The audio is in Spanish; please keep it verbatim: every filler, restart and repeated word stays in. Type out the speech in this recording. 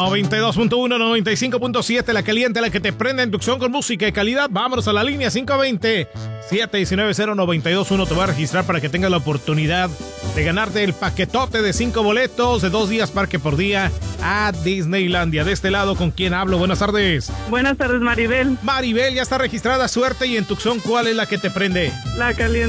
noventa y dos punto uno, noventa y cinco punto siete, la caliente, la que te prende en Tucson con música de calidad. Vámonos a la línea cinco dos cero, siete uno nueve, cero nueve dos uno. Te voy a registrar para que tengas la oportunidad de ganarte el paquetote de cinco boletos de dos días parque por día a Disneylandia. De este lado, ¿con quién hablo? Buenas tardes. Buenas tardes, Maribel. Maribel, ya está registrada. Suerte. Y en Tucson, ¿cuál es la que te prende? La caliente.